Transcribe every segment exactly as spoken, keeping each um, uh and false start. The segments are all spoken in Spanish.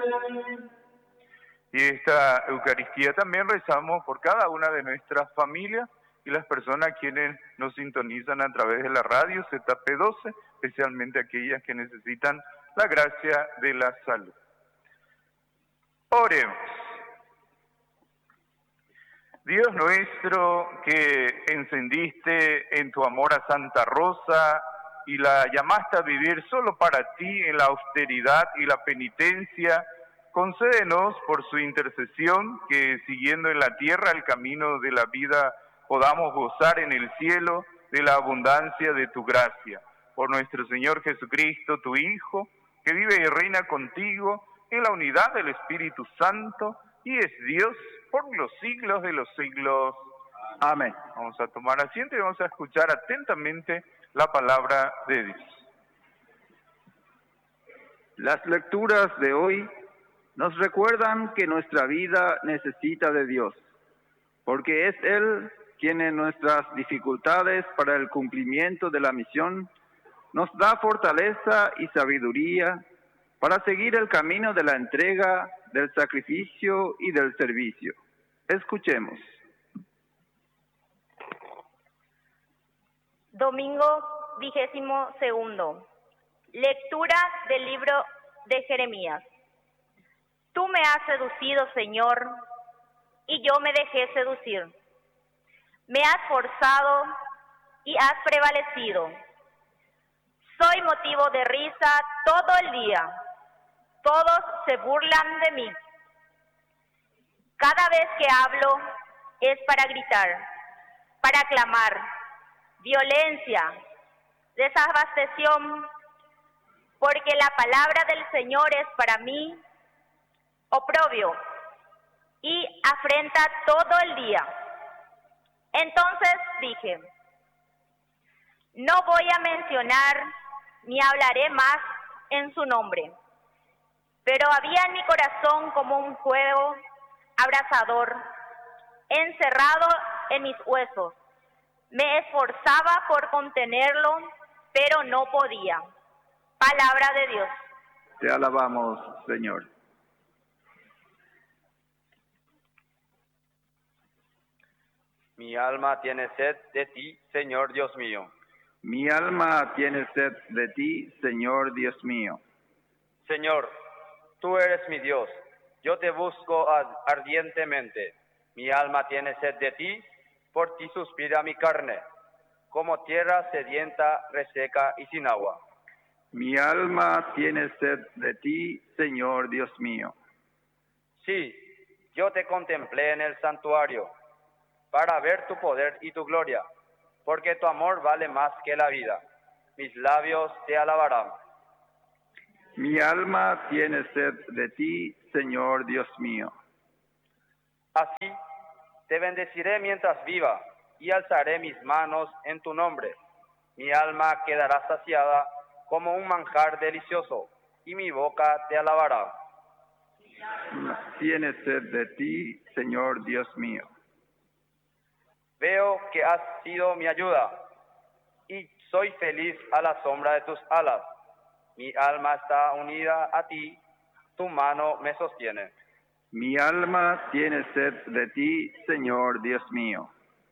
Y esta Eucaristía también rezamos por cada una de nuestras familias y las personas quienes nos sintonizan a través de la radio Z P doce, especialmente aquellas que necesitan la gracia de la salud. Oremos. Dios nuestro, que encendiste en tu amor a Santa Rosa y la llamaste a vivir solo para ti en la austeridad y la penitencia, concédenos por su intercesión que, siguiendo en la tierra el camino de la vida, podamos gozar en el cielo de la abundancia de tu gracia. Por nuestro Señor Jesucristo, tu Hijo, que vive y reina contigo en la unidad del Espíritu Santo y es Dios por los siglos de los siglos. Amén. Vamos a tomar asiento y vamos a escuchar atentamente la palabra de Dios. Las lecturas de hoy nos recuerdan que nuestra vida necesita de Dios, porque es Él quien en nuestras dificultades para el cumplimiento de la misión nos da fortaleza y sabiduría para seguir el camino de la entrega, del sacrificio y del servicio. Escuchemos. Domingo vigésimo segundo. Lectura del libro de Jeremías. Tú me has seducido, Señor, y yo me dejé seducir. Me has forzado y has prevalecido. Soy motivo de risa todo el día. Todos se burlan de mí. Cada vez que hablo es para gritar, para clamar, violencia, desabastación, porque la palabra del Señor es para mí oprobio y afrenta todo el día. Entonces dije, no voy a mencionar ni hablaré más en su nombre, pero había en mi corazón como un fuego abrasador, encerrado en mis huesos. Me esforzaba por contenerlo, pero no podía. Palabra de Dios. Te alabamos, Señor. Mi alma tiene sed de ti, Señor Dios mío. Mi alma tiene sed de ti, Señor Dios mío. Señor, tú eres mi Dios. Yo te busco ardientemente. Mi alma tiene sed de ti, por ti suspira mi carne, como tierra sedienta, reseca y sin agua. Mi alma tiene sed de ti, Señor Dios mío. Sí, yo te contemplé en el santuario, para ver tu poder y tu gloria, porque tu amor vale más que la vida. Mis labios te alabarán. Mi alma tiene sed de ti, Señor Dios mío. Así te bendeciré mientras viva, y alzaré mis manos en tu nombre. Mi alma quedará saciada como un manjar delicioso, y mi boca te alabará. Tiene sed de ti, Señor Dios mío. Veo que has sido mi ayuda, y soy feliz a la sombra de tus alas. Mi alma está unida a ti, tu mano me sostiene. Mi alma tiene sed de ti, Señor Dios mío.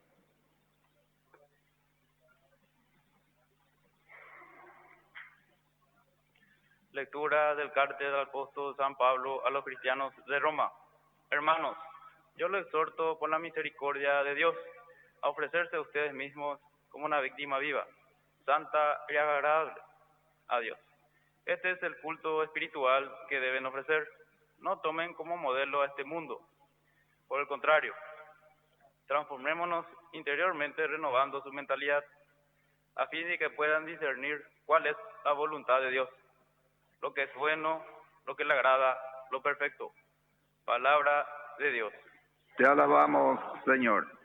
Lectura del carta del apóstol San Pablo a los cristianos de Roma. Hermanos, yo los exhorto por la misericordia de Dios a ofrecerse a ustedes mismos como una víctima viva, santa y agradable a Dios. Este es el culto espiritual que deben ofrecer. No tomen como modelo a este mundo. Por el contrario, transformémonos interiormente renovando su mentalidad, a fin de que puedan discernir cuál es la voluntad de Dios, lo que es bueno, lo que le agrada, lo perfecto. Palabra de Dios. Te alabamos, Señor.